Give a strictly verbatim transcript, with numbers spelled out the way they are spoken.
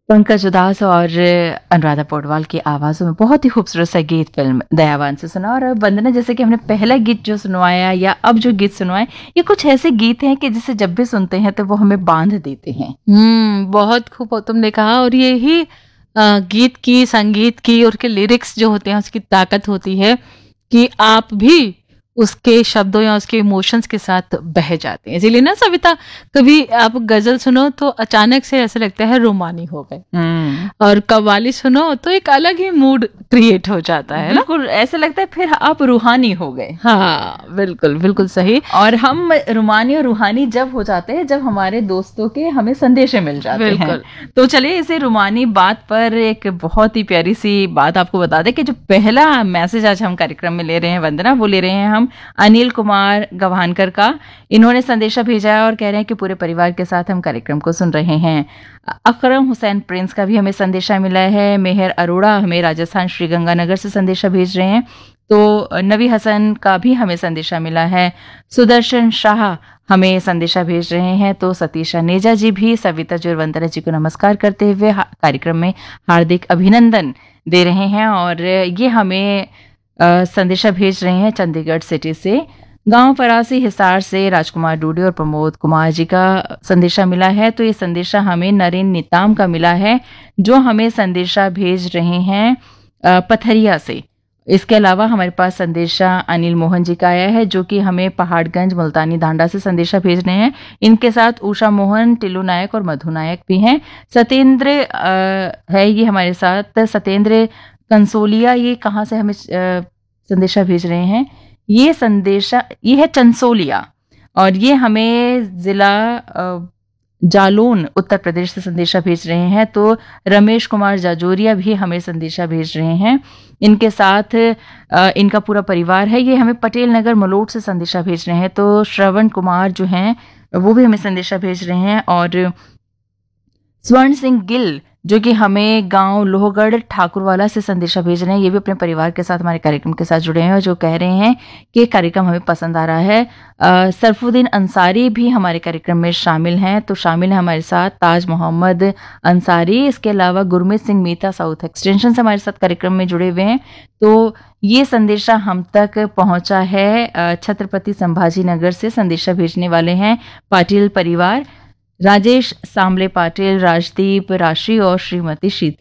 पंकज उदास और अनुराधा पौडवाल की आवाज़ों में बहुत ही खूबसूरत सा गीत फिल्म दयावान से सुना। और वंदना, जैसे कि हमने पहला गीत जो सुनवाया या अब जो गीत सुनवाए, ये कुछ ऐसे गीत हैं कि जिसे जब भी सुनते हैं तो वो हमें बांध देते हैं। हम्म बहुत खूब तुमने कहा। और यही अ, गीत की, संगीत की और के लिरिक्स जो होते हैं उसकी ताकत होती है कि आप भी उसके शब्दों या उसके इमोशंस के साथ बह जाते हैं। इसीलिए ना सविता, कभी आप गजल सुनो तो अचानक से ऐसे लगता है रूमानी हो गए, और कव्वाली सुनो तो एक अलग ही मूड क्रिएट हो जाता है। बिल्कुल ऐसा लगता है फिर आप रूहानी हो गए। हाँ बिल्कुल बिल्कुल सही। और हम रूमानी और रूहानी जब हो जाते हैं जब हमारे दोस्तों के हमें संदेशे मिल जाते हैं। तो चलिए इसे रूमानी बात पर एक बहुत ही प्यारी सी बात आपको बता दें कि जो पहला मैसेज आज हम कार्यक्रम में ले रहे हैं वंदना, वो ले रहे हैं हम अनिल कुमार गवानकर का। इन्होंने संदेशा भेजा है और कह रहे हैं कि पूरे परिवार के साथ हम कार्यक्रम को सुन रहे हैं। अकरम हुसैन प्रिंस का भी हमें संदेशा मिला है। मेहर अरोड़ा हमें राजस्थान श्रीगंगानगर से संदेशा भेज रहे हैं। तो नबी हसन का भी हमें संदेशा मिला है। सुदर्शन शाह हमें संदेशा भेज रहे हैं। तो सतीशा नेजा जी भी सविता जी और वंदना जी को नमस्कार करते हुए कार्यक्रम में हार्दिक अभिनंदन दे रहे हैं। और ये हमें Uh, संदेशा भेज रहे हैं चंडीगढ़ सिटी से। गांव परासी हिसार से राजकुमार डूडे और प्रमोद कुमार जी का संदेशा मिला है। तो ये संदेशा हमें नरेन निताम का मिला है, जो हमें संदेशा भेज रहे हैं uh, पथरिया से। इसके अलावा हमारे पास संदेशा अनिल मोहन जी का आया है, जो कि हमें पहाड़गंज मुल्तानी धांडा से संदेशा भेज रहे हैं। इनके साथ उषा मोहन, टिल्लू नायक और मधु नायक भी हैं। सत्येंद्र uh, है ये हमारे साथ। सत्येंद्र कंसोलिया, ये कहाँ से हमें संदेशा भेज रहे हैं? ये संदेशा ये है चंसोलिया, और ये हमें जिला जालौन उत्तर प्रदेश से संदेशा भेज रहे हैं। तो रमेश कुमार जाजोरिया भी हमें संदेशा भेज रहे हैं। इनके साथ इनका पूरा परिवार है। ये हमें पटेल नगर मलोट से संदेशा भेज रहे हैं। तो श्रवण कुमार जो हैं वो भी हमें संदेशा भेज रहे हैं। और स्वर्ण सिंह गिल जो कि हमें गांव लोहगढ़ ठाकुरवाला से संदेशा भेज रहे हैं, ये भी अपने परिवार के साथ हमारे कार्यक्रम के साथ जुड़े हैं और जो कह रहे हैं कि कार्यक्रम हमें पसंद आ रहा है। सरफुद्दीन अंसारी भी हमारे कार्यक्रम में शामिल हैं। तो शामिल है हमारे साथ ताज मोहम्मद अंसारी। इसके अलावा गुरमीत सिंह मीता साउथ एक्सटेंशन से हमारे साथ कार्यक्रम में जुड़े हुए हैं। तो ये संदेशा हम तक पहुंचा है छत्रपति संभाजी नगर से। संदेशा भेजने वाले हैं पाटिल परिवार, राजेश सांबले पाटिल, राजदीप राशि और श्रीमती शीत